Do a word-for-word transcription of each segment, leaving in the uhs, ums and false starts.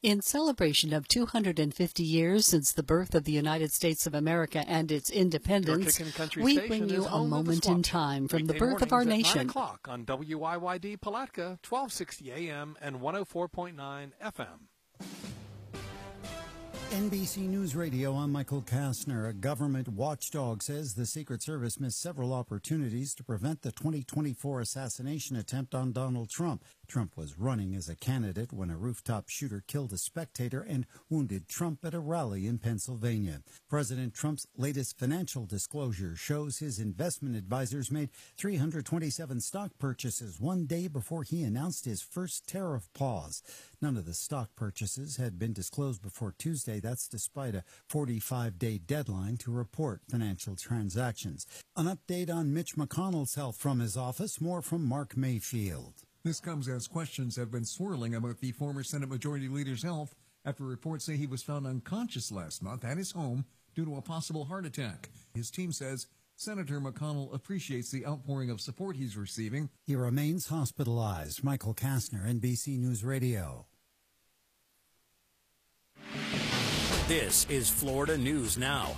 In celebration of two hundred fifty years since the birth of the United States of America and its independence, we bring you a moment in time from the birth of our nation. nine o'clock on W I Y D Palatka, twelve sixty A M and one oh four point nine F M. N B C News Radio, I'm Michael Kastner. A government watchdog says the Secret Service missed several opportunities to prevent the twenty twenty-four assassination attempt on Donald Trump. Trump was running as a candidate when a rooftop shooter killed a spectator and wounded Trump at a rally in Pennsylvania. President Trump's latest financial disclosure shows his investment advisors made three hundred twenty-seven stock purchases one day before he announced his first tariff pause. None of the stock purchases had been disclosed before Tuesday. That's despite a forty-five day deadline to report financial transactions. An update on Mitch McConnell's health from his office. More from Mark Mayfield. This comes as questions have been swirling about the former Senate Majority Leader's health after reports say he was found unconscious last month at his home due to a possible heart attack. His team says Senator McConnell appreciates the outpouring of support he's receiving. He remains hospitalized. Michael Kastner, N B C News Radio. This is Florida News Now.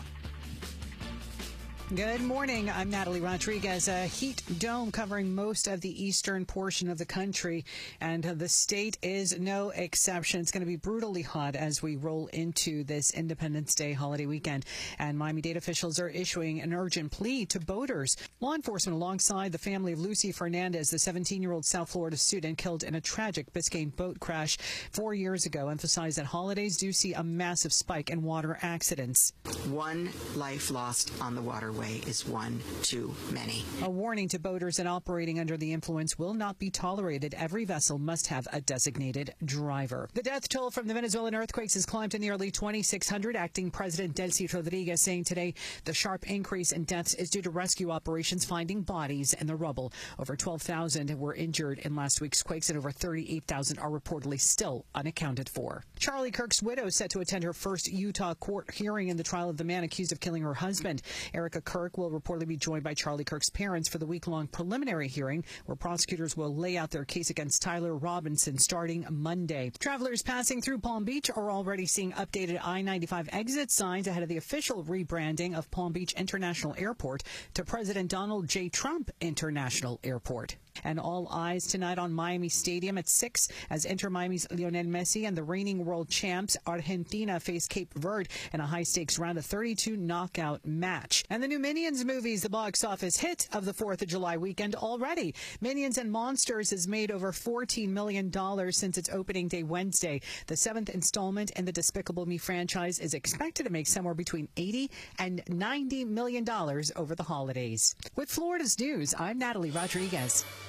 Good morning. I'm Natalie Rodriguez. A heat dome covering most of the eastern portion of the country, and the state is no exception. It's going to be brutally hot as we roll into this Independence Day holiday weekend, and Miami-Dade officials are issuing an urgent plea to boaters. Law enforcement, alongside the family of Lucy Fernandez, the seventeen-year-old South Florida student killed in a tragic Biscayne boat crash four years ago, emphasized that holidays do see a massive spike in water accidents. One life lost on the waterway is one too many. A warning to boaters that operating under the influence will not be tolerated. Every vessel must have a designated driver. The death toll from the Venezuelan earthquakes has climbed to nearly twenty-six hundred. Acting President Delcy Rodriguez saying today the sharp increase in deaths is due to rescue operations finding bodies in the rubble. Over twelve thousand were injured in last week's quakes, and over thirty-eight thousand are reportedly still unaccounted for. Charlie Kirk's widow is set to attend her first Utah court hearing in the trial of the man accused of killing her husband. Erica Kirk will reportedly be joined by Charlie Kirk's parents for the week-long preliminary hearing, where prosecutors will lay out their case against Tyler Robinson starting Monday. Travelers passing through Palm Beach are already seeing updated I ninety-five exit signs ahead of the official rebranding of Palm Beach International Airport to President Donald J. Trump International Airport. And all eyes tonight on Miami Stadium at six as Inter Miami's Lionel Messi and the reigning world champs Argentina face Cape Verde in a high-stakes round of thirty-two knockout match. And the new Minions movie is the box office hit of the fourth of July weekend already. Minions and Monsters has made over fourteen million dollars since its opening day Wednesday. The seventh installment in the Despicable Me franchise is expected to make somewhere between eighty and ninety million dollars over the holidays. With Florida's news, I'm Natalie Rodriguez.